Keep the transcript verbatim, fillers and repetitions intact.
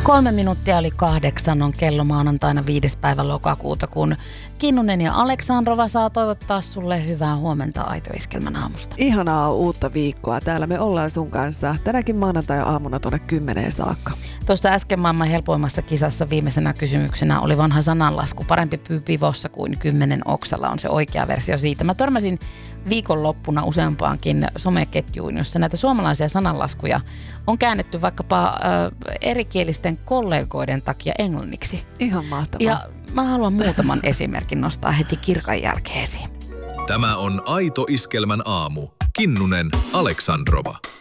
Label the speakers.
Speaker 1: Kolme minuuttia yli kahdeksan on kello maanantaina viides päivä lokakuuta, kun Kinnunen ja Aleksandrova saa toivottaa sulle hyvää huomenta Aito Iskelmän aamusta.
Speaker 2: Ihanaa uutta viikkoa. Täällä me ollaan sun kanssa tänäkin maanantai-aamuna tuonne kymmeneen saakka.
Speaker 1: Tuossa äsken maailman helpoimmassa kisassa viimeisenä kysymyksenä oli vanha sananlasku. Parempi pyy pivossa kuin kymmenen oksalla on se oikea versio siitä. Mä törmäsin viikonloppuna useampaankin someketjuun, jossa näitä suomalaisia sananlaskuja on käännetty vaikkapa äh, erikielisten kollegoiden takia englanniksi.
Speaker 2: Ihan mahtavaa.
Speaker 1: Ja mä haluan muutaman esimerkin nostaa heti kirkan jälkeen esiin.
Speaker 3: Tämä on Aito Iskelmän aamu. Kinnunen, Aleksandrova.